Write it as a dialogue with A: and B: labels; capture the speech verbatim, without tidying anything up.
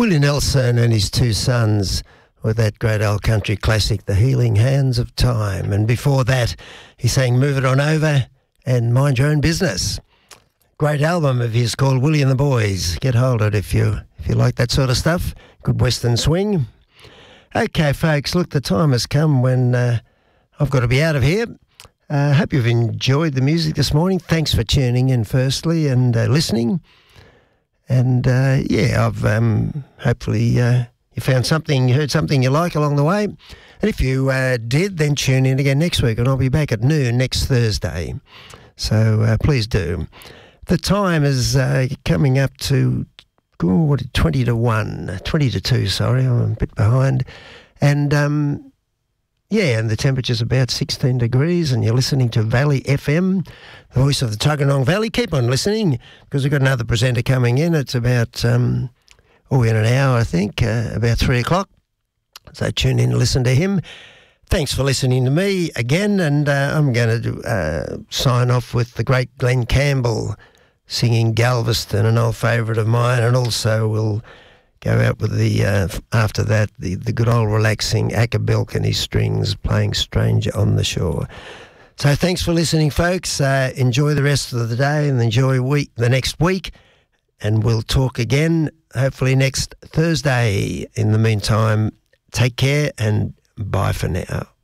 A: Willie Nelson and his two sons with that great old country classic, The Healing Hands of Time. And before that, he sang Move It On Over and Mind Your Own Business. Great album of his called Willie and the Boys. Get hold of it if you, if you like that sort of stuff. Good Western swing. Okay, folks, look, the time has come when uh, I've got to be out of here. I uh, hope you've enjoyed the music this morning. Thanks for tuning in, firstly, and uh, listening. And, uh, yeah, I've um, hopefully uh, you found something, heard something you like along the way. And if you uh, did, then tune in again next week, and I'll be back at noon next Thursday. So uh, please do. The time is uh, coming up to oh, what, twenty to one, twenty to two, sorry, I'm a bit behind. And, um, yeah, and the temperature's about sixteen degrees, and you're listening to Valley F M, the voice of the Tuggeranong Valley. Keep on listening, because we've got another presenter coming in. It's about, um, oh, in an hour, I think, uh, about three o'clock. So tune in and listen to him. Thanks for listening to me again, and uh, I'm going to uh, sign off with the great Glenn Campbell singing Galveston, an old favourite of mine, and also we'll go out with the, uh, after that, the, the good old relaxing Acapulco and his strings playing Stranger on the Shore. So thanks for listening, folks. Uh, enjoy the rest of the day and enjoy week the next week, and we'll talk again hopefully next Thursday. In the meantime, take care and bye for now.